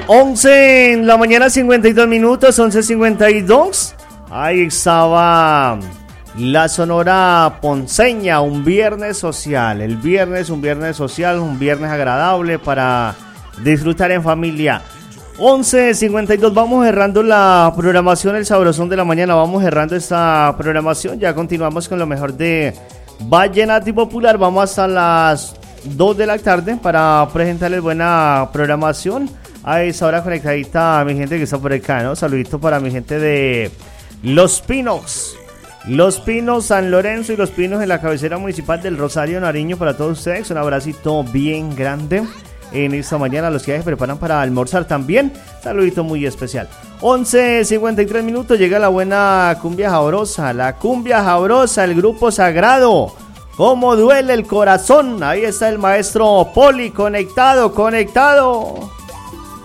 11 en la mañana, 52 minutos, 11:52. Ahí estaba la Sonora Ponceña, un viernes social. El viernes, un viernes social, un viernes agradable para disfrutar en familia. 11:52, vamos cerrando la programación, el sabrosón de la mañana. Vamos cerrando esta programación. Ya continuamos con lo mejor de Vallenato y Popular. Vamos hasta las 2 de la tarde para presentarles buena programación. A esa hora conectadita a mi gente que está por acá, ¿no? Saludito para mi gente de Los Pinos. Los Pinos, San Lorenzo y Los Pinos en la cabecera municipal del Rosario, Nariño. Para todos ustedes, un abracito bien grande en esta mañana. Los que ya se preparan para almorzar también, saludito muy especial. 11:53 minutos, llega la buena cumbia sabrosa. La cumbia sabrosa, el grupo sagrado. ¿Cómo duele el corazón? Ahí está el maestro Poli, conectado.